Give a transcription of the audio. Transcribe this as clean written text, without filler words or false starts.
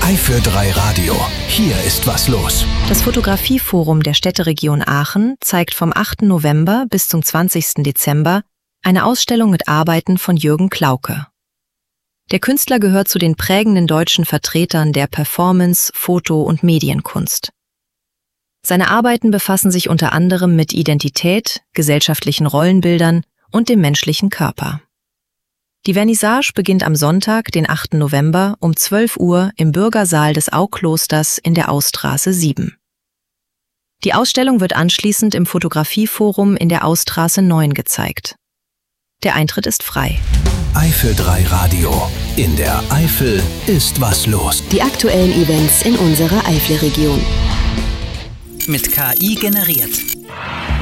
Eifel 3 Radio. Hier ist was los. Das Fotografieforum der Städteregion Aachen zeigt vom 8. November bis zum 20. Dezember eine Ausstellung mit Arbeiten von Jürgen Klauke. Der Künstler gehört zu den prägenden deutschen Vertretern der Performance-, Foto- und Medienkunst. Seine Arbeiten befassen sich unter anderem mit Identität, gesellschaftlichen Rollenbildern und dem menschlichen Körper. Die Vernissage beginnt am Sonntag, den 8. November um 12 Uhr im Bürgersaal des Auklosters in der Ausstraße 7. Die Ausstellung wird anschließend im Fotografieforum in der Ausstraße 9 gezeigt. Der Eintritt ist frei. Eifel 3 Radio. In der Eifel ist was los. Die aktuellen Events in unserer Eifelregion. Mit KI generiert.